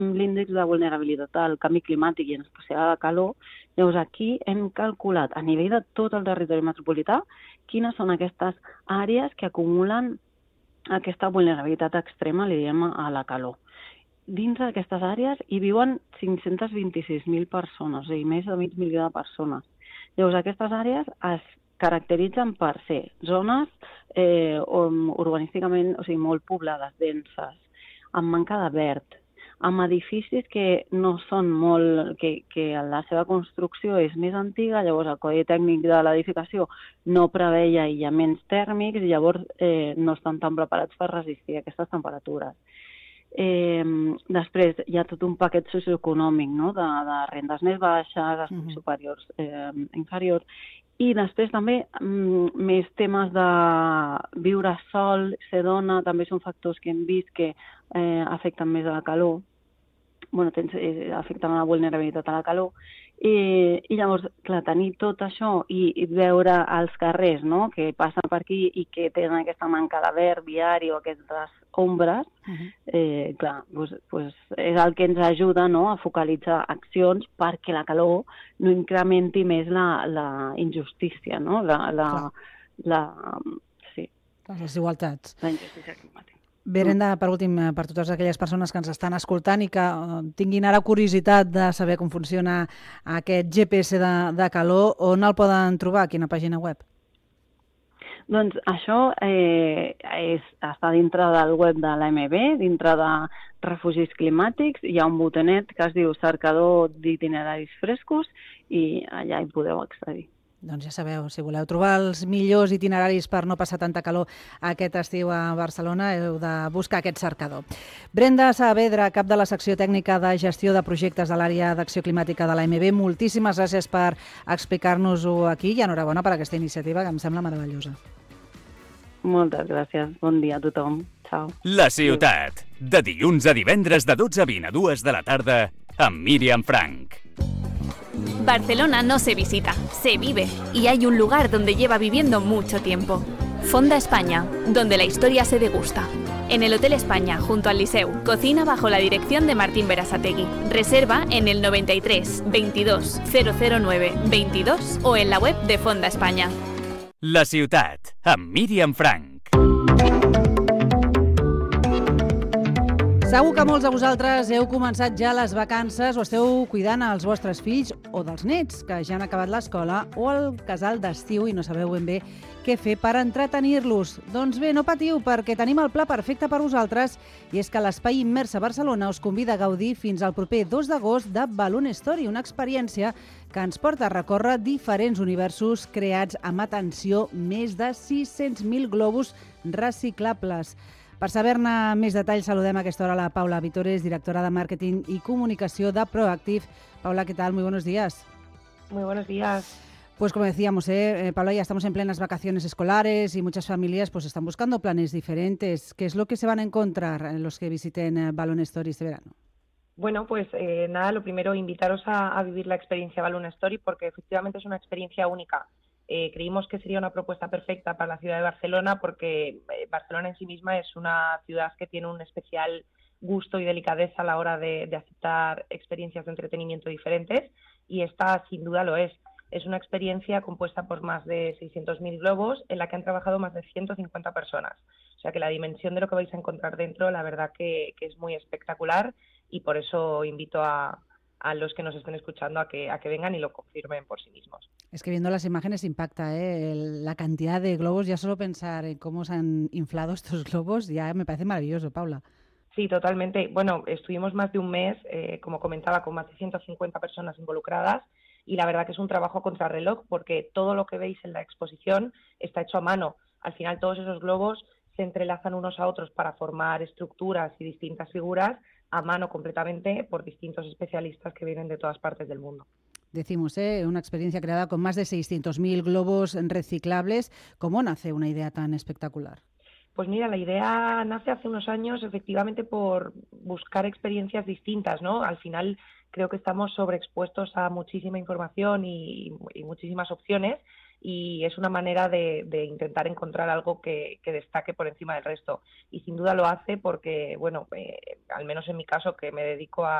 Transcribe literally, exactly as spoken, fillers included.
l'índex de vulnerabilitat al canvi climàtic i en especial a la calor. Llavors aquí hem calculat a nivell de tot el territori metropolità quines són aquestes àrees que acumulen aquesta vulnerabilitat extrema, li diem, a la calor. Dins d'aquestes àrees hi viuen cinc-cents vint-i-sis mil persones, o sigui, més de mig milió de persones. Llavors, aquestes àrees es caracteritzen per ser zones eh, urbanísticament, o sigui, molt poblades, denses, amb manca de verd, amb edificis que no són molt, que, que la seva construcció és més antiga, llavors el codi tècnic de l'edificació no preveia aïllaments tèrmics i llavors eh, no estan tan preparats per resistir aquestes temperatures. Eh, després hi ha tot un paquet socioeconòmic, no? de, de rendes més baixes, uh-huh. superiors, eh, inferiors, i després també mm, més temes de viure sol, ser dona, també són factors que hem vist que eh, afecten més a la calor, bueno, tens, eh, afecten la vulnerabilitat a la calor, i, i llavors, clar, tenir tot això i, i veure als carrers, no?, que passen per aquí i que tenen aquesta manca de verd viari o aquestes ombres, uh-huh. eh, clar, doncs, doncs és el que ens ajuda, no?, a focalitzar accions perquè la calor no incrementi més la, la injustícia, no?, la, la, la, sí. Les desigualtats. La injustícia climàtica. Berenda, per últim, per totes aquelles persones que ens estan escoltant i que tinguin ara curiositat de saber com funciona aquest G P S de, de calor, on el poden trobar? Quina pàgina web? Doncs això eh, és, està dintre del web de l'A M B, dintre de refugis climàtics. Hi ha un botonet que es diu cercador d'itineraris frescos i allà hi podeu accedir. Doncs ja sabeu, si voleu trobar els millors itineraris per no passar tanta calor aquest estiu a Barcelona, heu de buscar aquest cercador. Brenda Saavedra, cap de la secció tècnica de gestió de projectes de l'àrea d'acció climàtica de l'A M B, moltíssimes gràcies per explicar-nos-ho aquí i enhorabona per aquesta iniciativa que em sembla meravellosa. Moltes gràcies. Bon dia a tothom. Ciao. La ciutat, de dilluns a divendres de dotze a vint a dues de la tarda, amb Míriam Frank. Barcelona no se visita, se vive, y hay un lugar donde lleva viviendo mucho tiempo. Fonda España, donde la historia se degusta. En el Hotel España, junto al Liceu, cocina bajo la dirección de Martín Berasategui. Reserva en el noventa y tres veintidós cero cero nueve veintidós o en la web de Fonda España. La ciutat, amb Míriam Frank. Segur que molts de vosaltres heu començat ja les vacances o esteu cuidant els vostres fills o dels nets que ja han acabat l'escola o el casal d'estiu i no sabeu ben bé què fer per entretenir-los. Doncs bé, no patiu, perquè tenim el pla perfecte per vosaltres i és que l'Espai Immers a Barcelona us convida a gaudir fins al proper dos d'agost de Balloon Story, una experiència que ens porta a recórrer diferents universos creats amb, atenció, més de sis-cents mil globus reciclables. Per saber-ne més detalls, saludem a aquesta hora a la Paula Vitores, directora de Màrqueting i Comunicació de Proactive. Paula, ¿qué tal? Muy buenos días. Muy buenos días. Pues como decíamos, ¿eh? Eh, Paula, ya estamos en plenas vacaciones escolares y muchas familias pues están buscando planes diferentes. ¿Qué es lo que se van a encontrar en los que visiten eh, Balloon Story este verano? Bueno, pues eh, nada, lo primero, invitaros a, a vivir la experiencia Balloon Story porque efectivamente es una experiencia única. Eh, creímos que sería una propuesta perfecta para la ciudad de Barcelona porque eh, Barcelona en sí misma es una ciudad que tiene un especial gusto y delicadeza a la hora de, de aceptar experiencias de entretenimiento diferentes y esta sin duda lo es. Es una experiencia compuesta por más de seiscientos mil globos en la que han trabajado más de ciento cincuenta personas. O sea que la dimensión de lo que vais a encontrar dentro, la verdad que, que es muy espectacular y por eso invito a... a los que nos estén escuchando a que, a que vengan y lo confirmen por sí mismos. Es que viendo las imágenes impacta, ¿eh? El, la cantidad de globos, ya solo pensar en cómo se han inflado estos globos ya me parece maravilloso, Paula. Sí, totalmente. Bueno, estuvimos más de un mes, eh, como comentaba, con más de ciento cincuenta personas involucradas y la verdad que es un trabajo a contrarreloj porque todo lo que veis en la exposición está hecho a mano. Al final todos esos globos se entrelazan unos a otros para formar estructuras y distintas figuras a mano completamente por distintos especialistas que vienen de todas partes del mundo. Decimos, ¿eh? Una experiencia creada con más de seiscientos mil globos reciclables. ¿Cómo nace una idea tan espectacular? Pues mira, la idea nace hace unos años efectivamente por buscar experiencias distintas, ¿no? Al final creo que estamos sobreexpuestos a muchísima información y, y muchísimas opciones, y es una manera de, de intentar encontrar algo que, que destaque por encima del resto. Y sin duda lo hace porque, bueno, eh, al menos en mi caso, que me dedico a,